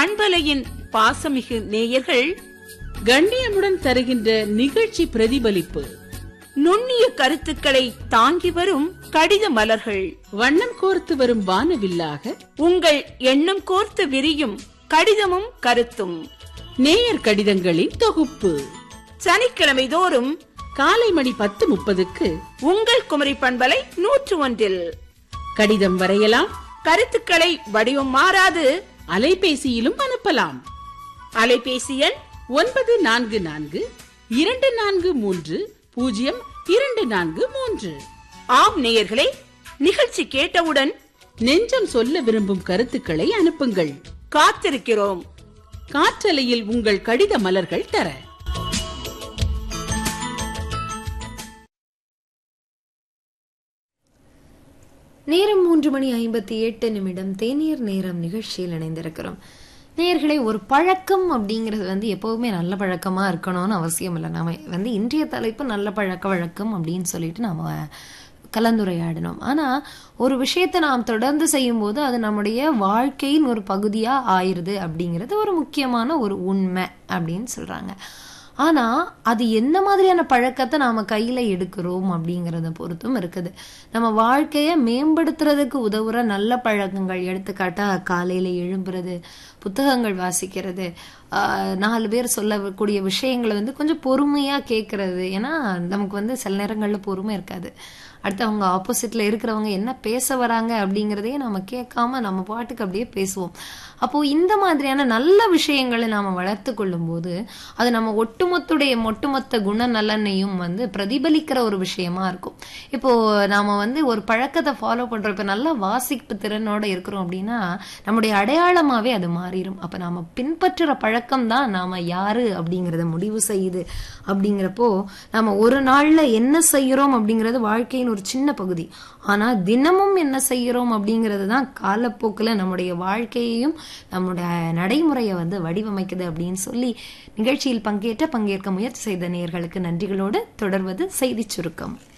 பண்பலையின் பாசமிகு நேயர்கள் கண்ணியமுடன் தருகின்ற நிகழ்ச்சி பிரதிபலிப்பு, நுண்ணிய கருத்துக்களை தாங்கி வரும் கடித மலர்கள், வண்ணம் கோர்த்து வரும் வானவில்லாக உங்கள் எண்ணம் கோர்த்து விரியும் கடிதமும் கருத்தும், நேயர் கடிதங்களின் தொகுப்பு. சனிக்கிழமை தோறும் காலை மணி 10:30 உங்கள் குமரி பண்பலை 101 கடிதம் வரையலாம். கருத்துக்களை வடிவம் மாறாது அலைபேசியிலும் அனுப்பலாம். அலைபேசி எண் 9442430243. ஆம் நேயர்களே, நிகழ்ச்சி கேட்டவுடன் நெஞ்சம் சொல்ல விரும்பும் கருத்துக்களை அனுப்புங்கள். காத்திருக்கிறோம். காற்றலையில் உங்கள் கடித மலர்கள் தர. நேரம் 3:58 தேநீர் நேரம் நிகழ்ச்சியில் இணைந்திருக்கிறோம். நேயர்களே, ஒரு பழக்கம் அப்படிங்கிறது எப்போவுமே நல்ல பழக்கமாக இருக்கணும்னு அவசியம் இல்லை. நாம இன்றைய தலைப்பு நல்ல பழக்க வழக்கம் அப்படின்னு சொல்லிட்டு நாம கலந்துரையாடணும். ஆனால் ஒரு விஷயத்தை நாம் தொடர்ந்து செய்யும்போது அது நம்முடைய வாழ்க்கையின் ஒரு பகுதியாக ஆயிடுது அப்படிங்கிறது ஒரு முக்கியமான ஒரு உண்மை அப்படின்னு சொல்கிறாங்க. ஆனால் அது என்ன மாதிரியான பழக்கத்தை நாம் கையில் எடுக்கிறோம் அப்படிங்கிறத பொறுத்தும் இருக்குது. நம்ம வாழ்க்கையை மேம்படுத்துறதுக்கு உதவுற நல்ல பழக்கங்கள், எடுத்துக்காட்டாக காலையில் எழும்புறது, புத்தகங்கள் வாசிக்கிறது, 4 பேர் சொல்லக்கூடிய விஷயங்களை கொஞ்சம் பொறுமையாக கேட்கறது. ஏன்னா நமக்கு சில நேரங்களில் பொறுமை இருக்காது. அடுத்தவங்க ஆப்போசிட்ல இருக்கிறவங்க என்ன பேச வராங்க அப்படிங்கிறதையே நம்ம கேட்காம நம்ம பாட்டுக்கு அப்படியே பேசுவோம். அப்போ இந்த மாதிரியான நல்ல விஷயங்களை நாம வளர்த்து கொள்ளும் போது அது நம்ம ஒட்டுமொத்த குண நலனையும் பிரதிபலிக்கிற ஒரு விஷயமா இருக்கும். இப்போ நாம ஒரு பழக்கத்தை ஃபாலோ பண்றோம். இப்ப நல்லா வாசிப்பு திறனோட இருக்கிறோம் அப்படின்னா நம்முடைய அடையாளமாவே அது மாறிடும். அப்ப நாம பின்பற்றுற பழக்கம் தான் நாம யாரு அப்படிங்கறத முடிவு செய்யுது. அப்படிங்கிறப்போ நாம ஒரு நாள்ல என்ன செய்யறோம் அப்படிங்கிறது வாழ்க்கையின் ஒரு சின்ன பகுதி. ஆனா தினமும் என்ன செய்யறோம் அப்படிங்கிறது தான் காலப்போக்குல நம்முடைய வாழ்க்கையையும் நம்முடைய நடைமுறையை வடிவமைக்குது அப்படின்னு சொல்லி நிகழ்ச்சியில் பங்கேற்க முயற்சி செய்த நேயர்களுக்கு நன்றிகளோடு தொடர்வது செய்தி சுருக்கம்.